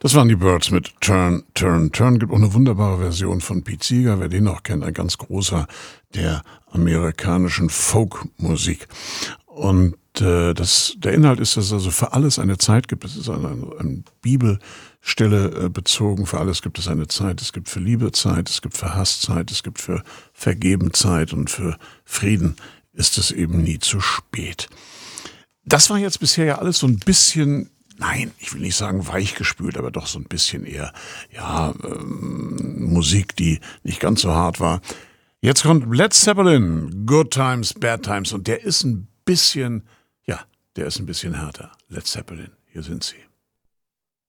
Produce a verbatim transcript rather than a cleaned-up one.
Das waren die Byrds mit Turn, Turn, Turn. Gibt auch eine wunderbare Version von Pete Seeger, wer den noch kennt, ein ganz großer der amerikanischen Folkmusik. Und äh, das, der Inhalt ist, dass es also für alles eine Zeit gibt. Es ist eine, eine Bibelstelle äh, bezogen. Für alles gibt es eine Zeit. Es gibt für Liebe Zeit, es gibt für Hass Zeit, es gibt für Vergeben Zeit und für Frieden ist es eben nie zu spät. Das war jetzt bisher ja alles so ein bisschen, nein, ich will nicht sagen weichgespült, aber doch so ein bisschen eher, ja, ähm, Musik, die nicht ganz so hart war. Jetzt kommt Led Zeppelin, Good Times, Bad Times, und der ist ein bisschen, ja, der ist ein bisschen härter. Led Zeppelin, hier sind sie.